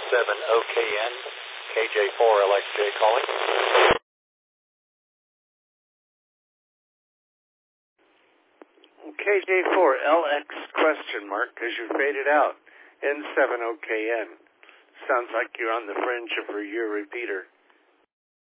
N7OKN, KJ4LXJ calling. KJ4LX question mark, because you faded out. N7OKN. Sounds like you're on the fringe of your repeater.